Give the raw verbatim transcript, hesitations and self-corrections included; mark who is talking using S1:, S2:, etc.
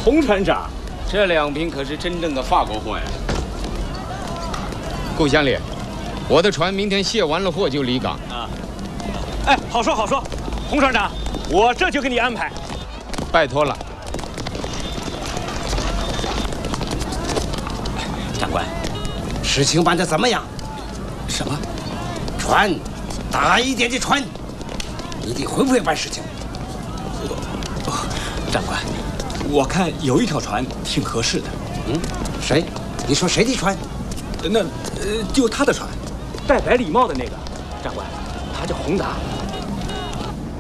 S1: 洪船长，
S2: 这两瓶可是真正的法国货呀！顾乡里，我的船明天卸完了货就离港
S1: 啊。哎，好说好说，洪船长，我这就给你安排。
S2: 拜托了。
S3: 长官，事情办得怎么样？
S1: 什么？
S3: 船，大一点的船，你得会不会办事情？
S1: 哦，长官。 我看有一条船挺合适的。
S3: 嗯，谁？你说谁的船？
S1: 那呃，就他的船，戴白礼帽的那个。长官，他叫洪达，